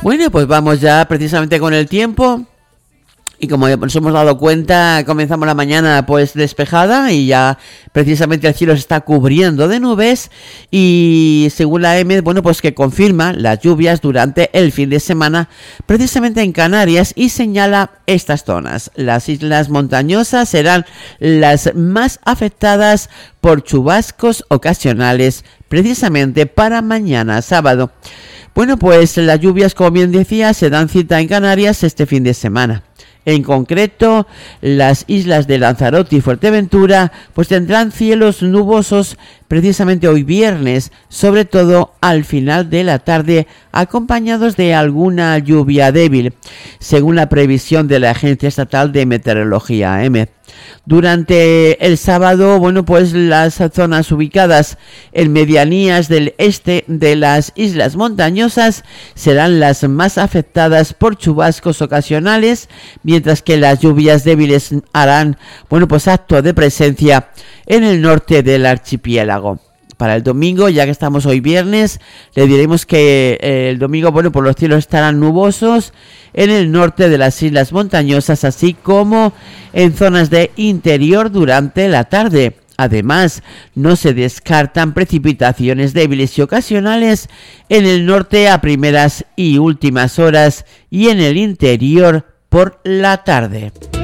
Bueno, pues vamos ya precisamente con el tiempo. Y como ya nos hemos dado cuenta, comenzamos la mañana pues despejada y ya precisamente el cielo se está cubriendo de nubes y según la EMET, bueno, pues que confirma las lluvias durante el fin de semana precisamente en Canarias y señala estas zonas. Las islas montañosas serán las más afectadas por chubascos ocasionales precisamente para mañana sábado. Bueno, pues las lluvias, como bien decía, se dan cita en Canarias este fin de semana. En concreto, las islas de Lanzarote y Fuerteventura pues tendrán cielos nubosos precisamente hoy viernes, sobre todo al final de la tarde, acompañados de alguna lluvia débil, según la previsión de la Agencia Estatal de Meteorología, EMET. Durante el sábado, bueno, pues las zonas ubicadas en medianías del este de las islas montañosas serán las más afectadas por chubascos ocasionales, mientras que las lluvias débiles harán, bueno, pues acto de presencia en el norte del archipiélago. Para el domingo, ya que estamos hoy viernes, le diremos que el domingo, bueno, pues los cielos estarán nubosos en el norte de las islas montañosas, así como en zonas de interior durante la tarde. Además, no se descartan precipitaciones débiles y ocasionales en el norte a primeras y últimas horas y en el interior por la tarde.